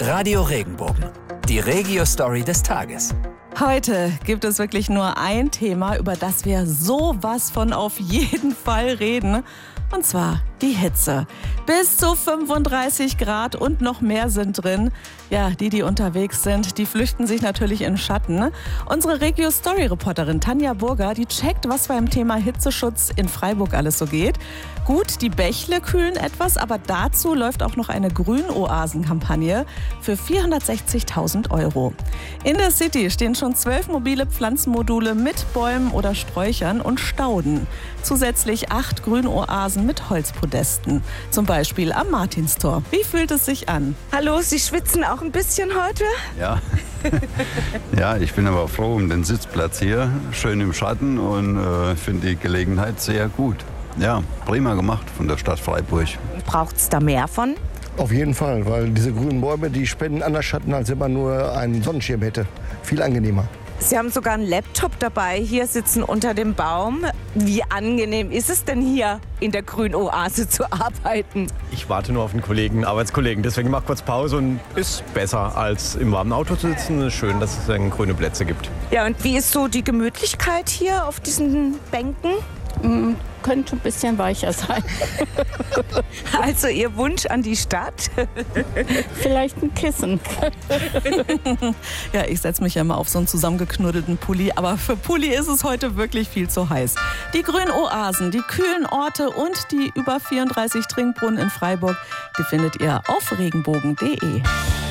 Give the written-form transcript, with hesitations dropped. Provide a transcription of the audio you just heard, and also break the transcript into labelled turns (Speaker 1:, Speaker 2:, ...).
Speaker 1: Radio Regenbogen, die Regio-Story des Tages.
Speaker 2: Heute gibt es wirklich nur ein Thema, über das wir sowas von auf jeden Fall reden. Und zwar die Hitze. Bis zu 35 Grad und noch mehr sind drin. Ja, die unterwegs sind, die flüchten sich natürlich in Schatten. Unsere Regio-Story-Reporterin Tanja Burger, die checkt, was beim Thema Hitzeschutz in Freiburg alles so geht. Gut, die Bächle kühlen etwas, aber dazu läuft auch noch eine Grünoasen-Kampagne für 460.000 €. In der City stehen schon 12 mobile Pflanzenmodule mit Bäumen oder Sträuchern und Stauden. Zusätzlich 8 Grünoasen mit Holzpodesten, zum Beispiel am Martinstor. Wie fühlt es sich an?
Speaker 3: Hallo, Sie schwitzen auch ein bisschen heute?
Speaker 4: Ja. Ja, ich bin aber froh um den Sitzplatz hier, schön im Schatten und finde die Gelegenheit sehr gut. Ja, prima gemacht von der Stadt Freiburg.
Speaker 3: Braucht es da mehr von?
Speaker 5: Auf jeden Fall, weil diese grünen Bäume, die spenden anders Schatten, als wenn man nur einen Sonnenschirm hätte. Viel angenehmer.
Speaker 3: Sie haben sogar einen Laptop dabei, hier sitzen unter dem Baum. Wie angenehm ist es denn hier in der Grünoase zu arbeiten?
Speaker 6: Ich warte nur auf einen Arbeitskollegen. Deswegen mache ich kurz Pause und ist besser als im warmen Auto zu sitzen. Es ist schön, dass es dann grüne Plätze gibt.
Speaker 3: Ja, und wie ist so die Gemütlichkeit hier auf diesen Bänken?
Speaker 7: Könnte ein bisschen weicher sein.
Speaker 3: Also Ihr Wunsch an die Stadt?
Speaker 7: Vielleicht ein Kissen.
Speaker 2: Ja, ich setze mich ja immer auf so einen zusammengeknuddelten Pulli, aber für Pulli ist es heute wirklich viel zu heiß. Die Grünoasen, die kühlen Orte und die über 34 Trinkbrunnen in Freiburg, die findet ihr auf regenbogen.de.